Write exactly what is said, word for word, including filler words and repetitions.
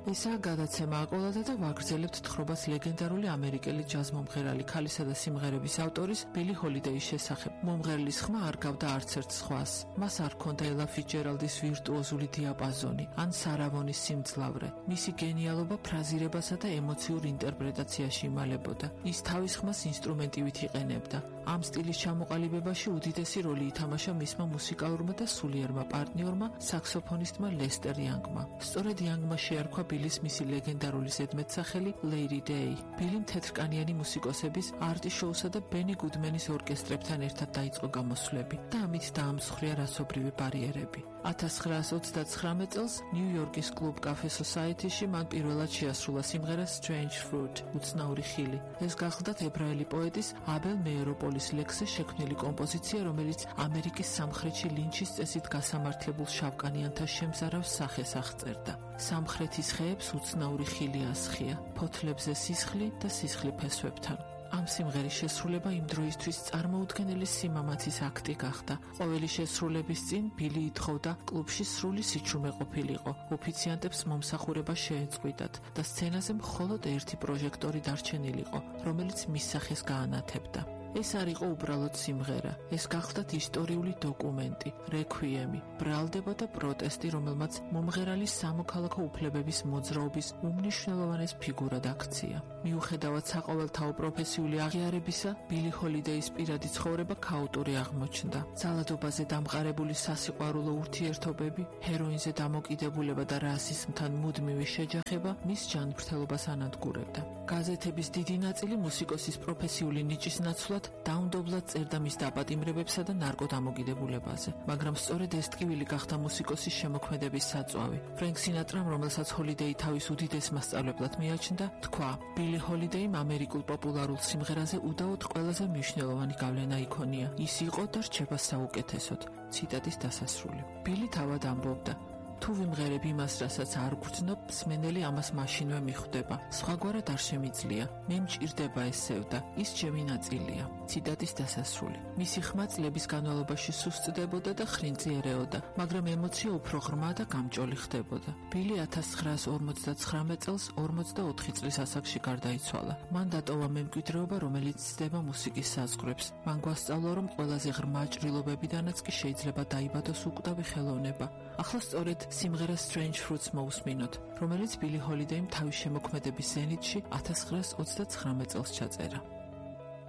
ისაა გადაცემა აყოლადა და ვაგრძელებთ თხრობას ლეგენდარული ამერიკელი ჯაზ მომღერალი ქალისა და სიმღერების ავტორის ბილი ჰოლიდეის შესახებ. მომღერლის ხმა არ გავდა არც ერთ სხვას. მას არ ჰქონდა ელა ფიცჯერალდის ვირტუოზული დიაპაზონი ან სარავონის სიმძლავრე. მისი გენიალობა ფრაზირებასა და ემოციურ ინტერპრეტაციაში იმალებოდა. ის თავის ხმას ინსტრუმენტივით იყენებდა. ამ სტილის ჩამოყალიბებაში უდიდესი როლი ითამაშა მისმა მუსიკალურმა და სულიერმა პარტნიორმა საქსოფონისტმა ლესტერ იანგმა. სწორედ იანგმა შეარქვა ბილის მისი ლეგენდარული ზედმეტსახელი Lady Day. ბილიმ თეთრკანიანი მუსიკოსების არტი შოუსა და ბენი გუდმენის ორკესტრებთან ერთად დაიწყო გამოსვლები და ამით დაამსხვრია რასობრივი ბარიერები. ათას ცხრაას ოცდაცხრამეტ წელს ნიუ-იორკის კლუბ Cafe Society-ში მან პირველად შეასრულა სიმღერა Strange Fruit, უცნაური ხილი. ეს გახლდათ ებრაელი პოეტის აბელ მეეროპოლის ლექსზე შექმნილი კომპოზიცია, რომელიც ამერიკის სამხრეთში ლინჩის წესით გასამართლებულ შავკანიანთა შემზარავ სახეს აღწერდა. სამხრეთის ხეებს უცნაური ხილი ასხია, ფოთლებზე სისხლი და სისხლი ფესვებთან. ამ სიმღერის შესრულება იმ დროისთვის წარმოუდგენელი სიმამაცის აქტი გახდა. ყოველი შესრულების წინ ბილი ითხოვდა კლუბში სრული სიჩუმე ყოფილიყო, ოფიციანტებს მომსახურება შეეწყვიტათ და სცენაზე მხოლოდ ერთი პროჟექტორი დარჩენილიყო, რომელიც მის სახეს გაანათებდა. ეს არ იყო უბრალოდ სიმღერა, ეს გახლდათ ისტორიული დოკუმენტი, რექვიემი, ბრალდება და პროტესტი, რომელმაც მომღერალის სამოქალაქო უფლებების მოძრაობის უმნიშვნელოვანეს ფიგურად აქცია. მიუხედავად საყოველთაო პროფესიული აღიარებისა, ბილი ჰოლიდეის პირადი ცხოვრება ქაოტური აღმოჩნდა. ძალადობაზე დამყარებული სასიყვარულო ურთიერთობები, ჰეროინზე დამოკიდებულება და რასიზმთან მუდმივი შეჯახება მის ჯანმრთელობას ანადგურებდა. გაზეთების დიდი ნაწილი მუსიკოსის პროფესიული ნიჭის ნაცვლად დაუნდობლად წერდა მის დაპატიმრებებსა და ნარკოდამოკიდებულებაზე, მაგრამ სწორედ ეს ტკივილი გახდა მუსიკოსის შემოქმედების საწვავი. ფრენკ სინატრამ, რომელსაც ჰოლიდეი თავის უდიდეს მასწავლებლად მიაჩნდა, თქვა: ბილი ჰოლიდეიმ ამერიკულ პოპულარულ სიმღერაზე უდაოდ ყველაზე მნიშვნელოვანი გავლენა იქონია. ის იყო და რჩება საუკეთესოდ. ციტატის დასასრული. ბილი თავად ამბობდა: თუ ვიმღერებ იმას, რასაც არ გვრძნობ, მსმენელი ამას მაშინვე მიხვდება. სხვაგვარად არ შემიძლია. მე მჭირდება ეს სევდა, ის ჩემი ნაწილია. ციტატის დასასრული. მისი ხმა წლების განმავლობაში სუსტდებოდა და ხრინწი ერეოდა, მაგრამ ემოცია უფრო ღრმა და გამჭოლი ხდებოდა. ბილი ათას ცხრაას ორმოცდაცხრამეტ წელს ორმოცდაოთხი წლის ასაკში გარდაიცვალა. მან დატოვა მემკვიდრეობა, რომელიც ცდება მუსიკის საზღვრებს. მან გვასწავლა, რომ ყველაზე ღრმა ჭრილობებიდანაც კი შეიძლება დაიბადოს უკვდავი ხელოვნება. ახლა სწორედ სიმღერა Strange Fruits მოусმინოთ, რომელიც ბილი ჰოლიდეიმ თავის შემოქმედების ზენიტში ათას ცხრაას ოცდაცხრამეტ წელს ჩაწერა.